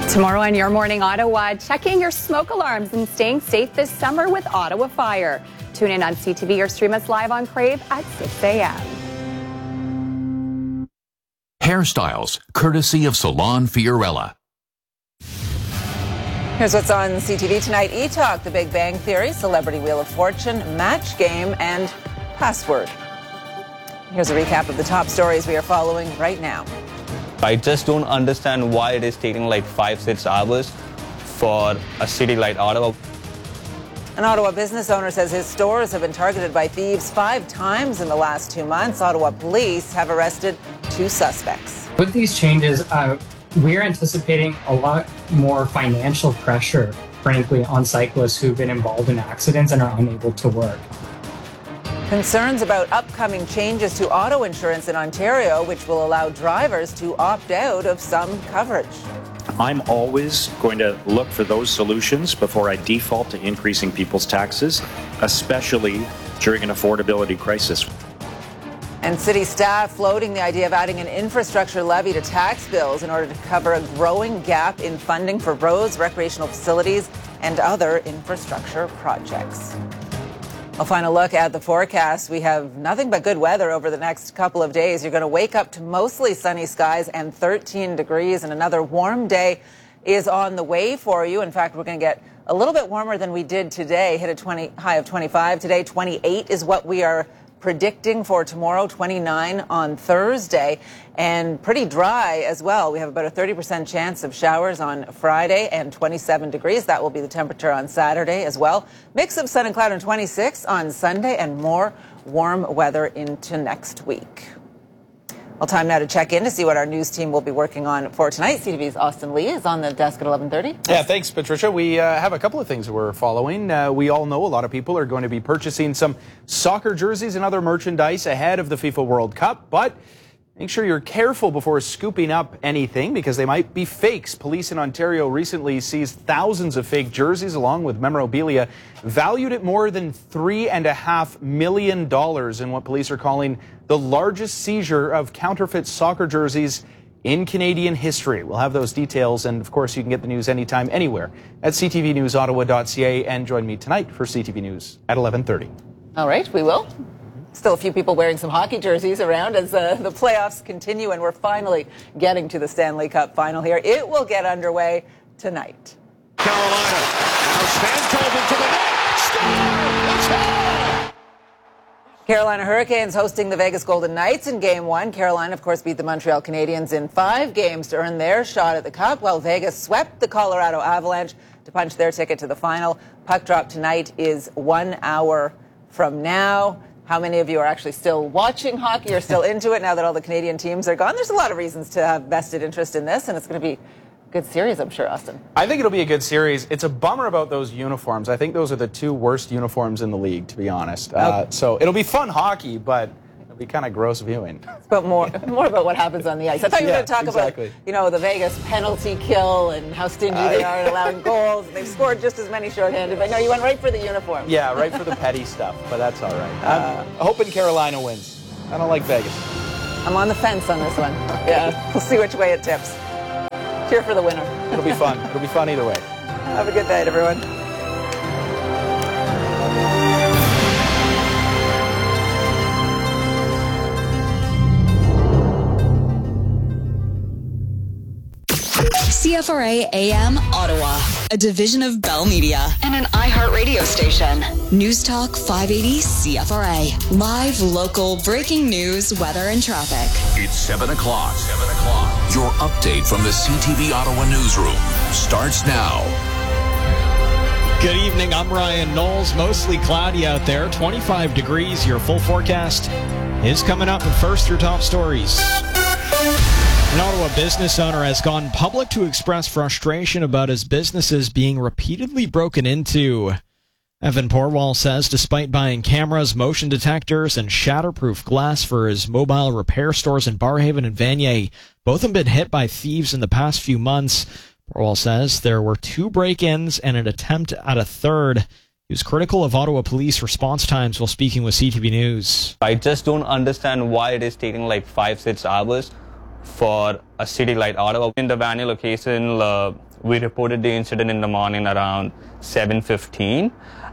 Tomorrow on Your Morning Ottawa, checking your smoke alarms and staying safe this summer with Ottawa Fire. Tune in on CTV or stream us live on Crave at 6 a.m. Hairstyles, courtesy of Salon Fiorella. Here's what's on CTV tonight. E-Talk, The Big Bang Theory, Celebrity Wheel of Fortune, Match Game, and Password. Here's a recap of the top stories we are following right now. I just don't understand why it is taking like 5-6 hours for a city like Ottawa. An Ottawa business owner says his stores have been targeted by thieves 5 times in the last 2 months. Ottawa police have arrested 2 suspects. With these changes, we're anticipating a lot more financial pressure, frankly, on cyclists who've been involved in accidents and are unable to work. Concerns about upcoming changes to auto insurance in Ontario, which will allow drivers to opt out of some coverage. I'm always going to look for those solutions before I default to increasing people's taxes, especially during an affordability crisis. And city staff floating the idea of adding an infrastructure levy to tax bills in order to cover a growing gap in funding for roads, recreational facilities, and other infrastructure projects. A final look at the forecast. We have nothing but good weather over the next couple of days. You're going to wake up to mostly sunny skies and 13 degrees, and another warm day is on the way for you. In fact, we're going to get a little bit warmer than we did today, hit a high of 25 today. 28 is what we are predicting for tomorrow, 29 on Thursday, and pretty dry as well. We have about a 30% chance of showers on Friday and 27 degrees. That will be the temperature on Saturday as well. Mix of sun and cloud and 26 on Sunday, and more warm weather into next week. Well, time now to check in to see what our news team will be working on for tonight. CTV's Austin Lee is on the desk at 11:30. Yeah, thanks, Patricia. We have a couple of things we're following. We all know a lot of people are going to be purchasing some soccer jerseys and other merchandise ahead of the FIFA World Cup, but make sure you're careful before scooping up anything because they might be fakes. Police in Ontario recently seized thousands of fake jerseys along with memorabilia valued at more than $3.5 million in what police are calling the largest seizure of counterfeit soccer jerseys in Canadian history. We'll have those details, and of course you can get the news anytime, anywhere at ctvnewsottawa.ca, and join me tonight for CTV News at 11:30. All right, we will. Still a few people wearing some hockey jerseys around as the playoffs continue, and we're finally getting to the Stanley Cup final here. It will get underway tonight. Carolina now Stamkos to the net. Score! It's home! Carolina Hurricanes hosting the Vegas Golden Knights in Game 1. Carolina, of course, beat the Montreal Canadiens in 5 games to earn their shot at the Cup, while Vegas swept the Colorado Avalanche to punch their ticket to the final. Puck drop tonight is 1 hour from now. How many of you are actually still watching hockey or still into it now that all the Canadian teams are gone? There's a lot of reasons to have vested interest in this, and it's going to be a good series, I'm sure, Austin. I think it'll be a good series. It's a bummer about those uniforms. I think those are the 2 worst uniforms in the league, to be honest. So it'll be fun hockey, but it'll be kind of gross viewing. But more about what happens on the ice. I thought you were going to talk about, the Vegas penalty kill and how stingy they are at allowing goals. They've scored just as many shorthanded, but no, you went right for the uniform. Yeah, right for the petty stuff, but that's all right. I'm hoping Carolina wins. I don't like Vegas. I'm on the fence on this one. Yeah, we'll see which way it tips. Cheer for the winner. It'll be fun. It'll be fun either way. Have a good night, everyone. CFRA AM Ottawa, a division of Bell Media and an iHeartRadio station. News Talk 580 CFRA. Live, local, breaking news, weather, and traffic. It's 7 o'clock. 7 o'clock. Your update from the CTV Ottawa newsroom starts now. Good evening. I'm Ryan Knowles. Mostly cloudy out there. 25 degrees. Your full forecast is coming up. But first, your top stories. An Ottawa business owner has gone public to express frustration about his businesses being repeatedly broken into. Evan Porwall says despite buying cameras, motion detectors, and shatterproof glass for his mobile repair stores in Barrhaven and Vanier, both have been hit by thieves in the past few months. Porwall says there were 2 break-ins and an attempt at a third. He was critical of Ottawa police response times while speaking with CTV News. I just don't understand why it is taking like 5-6 hours for a city like Ottawa. In the Vanier location, we reported the incident in the morning around 7:15.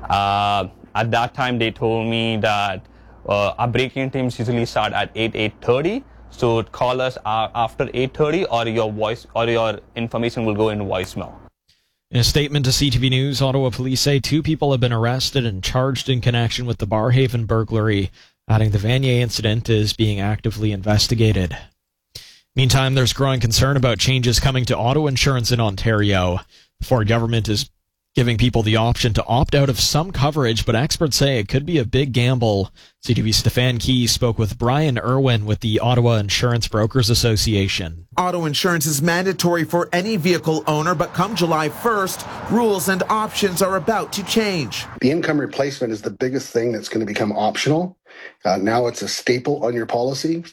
At that time, they told me that our breaking teams usually start at 8:30. So call us after 8:30, or your information will go in voicemail. In a statement to CTV News, Ottawa police say 2 people have been arrested and charged in connection with the Barhaven burglary, adding the Vanier incident is being actively investigated. Meantime, there's growing concern about changes coming to auto insurance in Ontario. The Ford government is giving people the option to opt out of some coverage, but experts say it could be a big gamble. CTV's Stefan Key spoke with Brian Irwin with the Ottawa Insurance Brokers Association. Auto insurance is mandatory for any vehicle owner, but come July 1st, rules and options are about to change. The income replacement is the biggest thing that's going to become optional. Now it's a staple on your policy,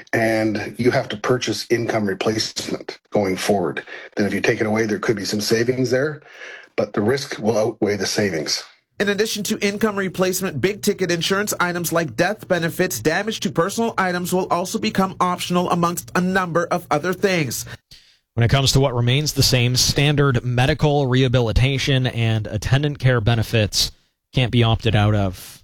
and you have to purchase income replacement going forward. Then if you take it away, there could be some savings there, but the risk will outweigh the savings. In addition to income replacement, big-ticket insurance items like death benefits, damage to personal items will also become optional amongst a number of other things. When it comes to what remains the same, standard medical, rehabilitation, and attendant care benefits can't be opted out of.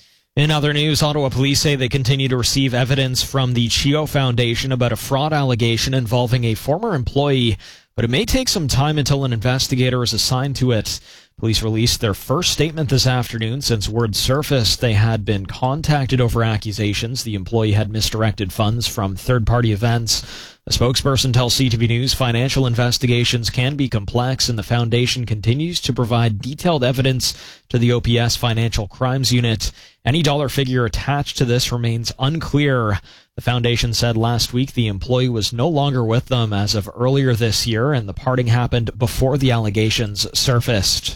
In other news, Ottawa police say they continue to receive evidence from the Chio Foundation about a fraud allegation involving a former employee, but it may take some time until an investigator is assigned to it. Police released their first statement this afternoon since word surfaced they had been contacted over accusations the employee had misdirected funds from third-party events. A spokesperson tells CTV News financial investigations can be complex, and the foundation continues to provide detailed evidence to the OPS Financial Crimes Unit. Any dollar figure attached to this remains unclear. The foundation said last week the employee was no longer with them as of earlier this year, and the parting happened before the allegations surfaced.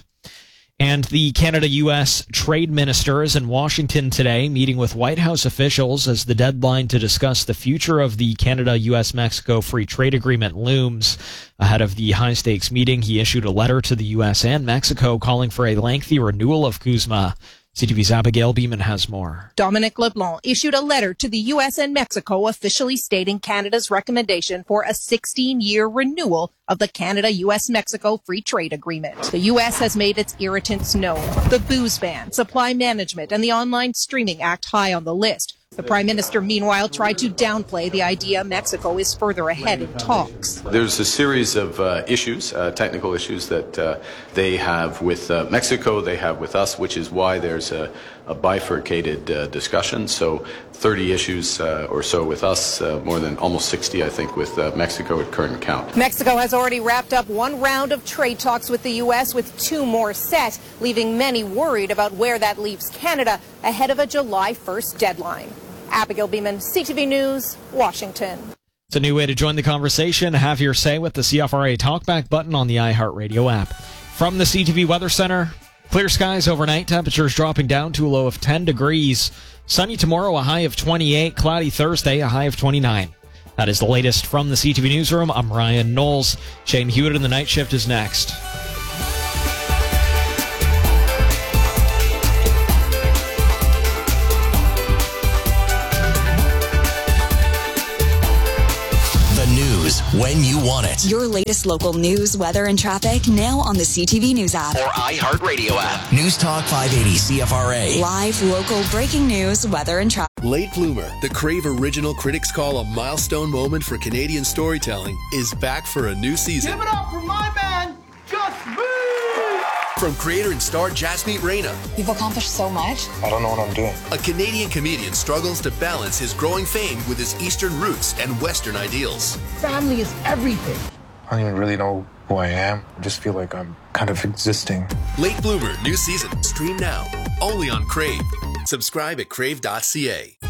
And the Canada-U.S. trade minister is in Washington today, meeting with White House officials as the deadline to discuss the future of the Canada-U.S.-Mexico Free Trade Agreement looms. Ahead of the high-stakes meeting, he issued a letter to the U.S. and Mexico calling for a lengthy renewal of CUSMA. CTV's Abigail Beeman has more. Dominic LeBlanc issued a letter to the U.S. and Mexico officially stating Canada's recommendation for a 16-year renewal of the Canada-U.S.-Mexico Free Trade Agreement. The U.S. has made its irritants known. The booze ban, supply management, and the Online Streaming Act high on the list. The Prime Minister, meanwhile, tried to downplay the idea Mexico is further ahead in talks. There's a series of issues, technical issues that they have with Mexico, they have with us, which is why there's a bifurcated discussion. So 30 issues or so with us, more than almost 60, I think, with Mexico at current count. Mexico has already wrapped up one round of trade talks with the U.S., with 2 more set, leaving many worried about where that leaves Canada ahead of a July 1st deadline. Abigail Beeman, CTV News, Washington. It's a new way to join the conversation. Have your say with the CFRA Talkback button on the iHeartRadio app. From the CTV Weather Center, clear skies overnight, temperatures dropping down to a low of 10 degrees. Sunny tomorrow, a high of 28. Cloudy Thursday, a high of 29. That is the latest from the CTV Newsroom. I'm Ryan Knowles. Shane Hewitt in the night shift is next. When you want it. Your latest local news, weather, and traffic now on the CTV News app. Or iHeartRadio app. News Talk 580 CFRA. Live, local, breaking news, weather, and traffic. Late Bloomer, the Crave original critics call a milestone moment for Canadian storytelling, is back for a new season. Give it up for my man, Just Me! From creator and star Jasmeet Reyna. You've accomplished so much. I don't know what I'm doing. A Canadian comedian struggles to balance his growing fame with his Eastern roots and Western ideals. Family is everything. I don't even really know who I am. I just feel like I'm kind of existing. Late Bloomer, new season. Stream now. Only on Crave. Subscribe at crave.ca.